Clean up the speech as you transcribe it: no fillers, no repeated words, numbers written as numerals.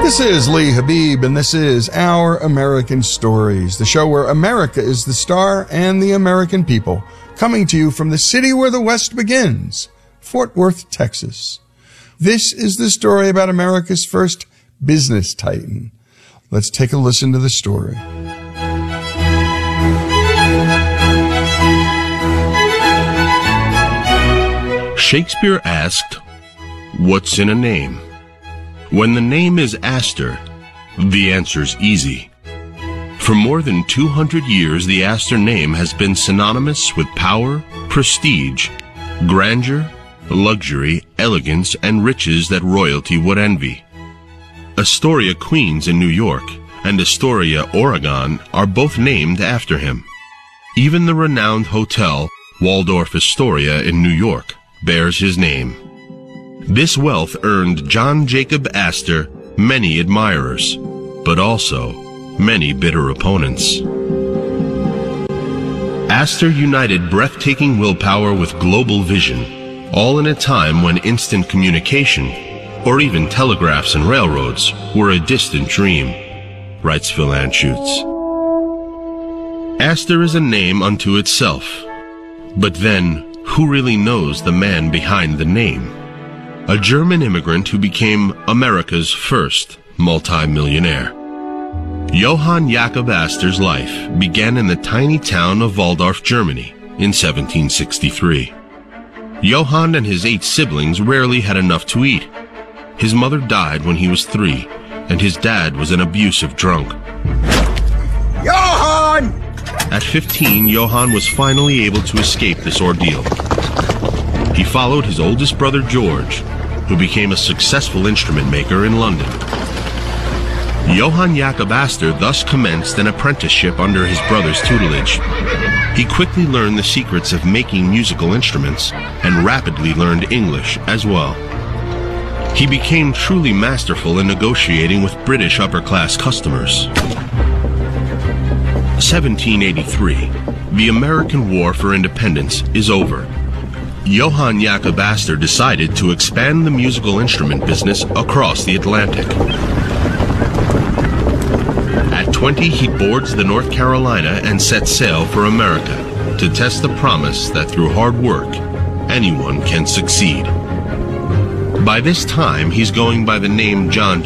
This is Lee Habib, and this is Our American Stories, the show where America is the star and the American people, coming to you from the city where the West begins, Fort Worth, Texas. This is the story about America's first business titan. Let's take a listen to the story. Shakespeare asked, "What's in a name?" When the name is Astor, the answer's easy. For more than 200 years, the Astor name has been synonymous with power, prestige, grandeur, luxury, elegance, and riches that royalty would envy. Astoria, Queens in New York and Astoria, Oregon are both named after him. Even the renowned hotel Waldorf Astoria in New York bears his name. This wealth earned John Jacob Astor many admirers, but also many bitter opponents. Astor united breathtaking willpower with global vision, all in a time when instant communication, or even telegraphs and railroads, were a distant dream, writes Phil Anschutz. Astor is a name unto itself, but then who really knows the man behind the name? A German immigrant who became America's first multi-millionaire. Johann Jakob Astor's life began in the tiny town of Waldorf, Germany in 1763. Johann and his 8 siblings rarely had enough to eat. His mother died when he was 3, and his dad was an abusive drunk. Johann! At 15, Johann was finally able to escape this ordeal. He followed his oldest brother George, who became a successful instrument maker in London. Johann Jakob Astor thus commenced an apprenticeship under his brother's tutelage. He quickly learned the secrets of making musical instruments and rapidly learned English as well. He became truly masterful in negotiating with British upper-class customers. 1783. The American War for Independence is over. Johann Jakob Astor decided to expand the musical instrument business across the Atlantic. At 20, he boards the North Carolina and sets sail for America to test the promise that through hard work, anyone can succeed. By this time, he's going by the name John